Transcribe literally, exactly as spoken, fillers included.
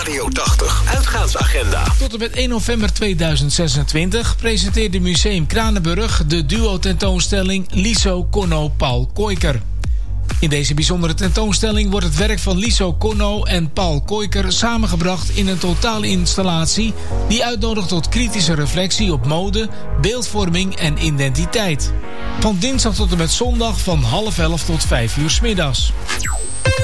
Radio tachtig uitgaansagenda. Tot en met één november tweeduizend zesentwintig presenteerde Museum Kranenburg de duo-tentoonstelling Liso Conno Paul Koijker. In deze bijzondere tentoonstelling wordt het werk van Liso Conno en Paul Koijker samengebracht in een totale installatie die uitnodigt tot kritische reflectie op mode, beeldvorming en identiteit. Van dinsdag tot en met zondag van half elf tot vijf uur 's middags.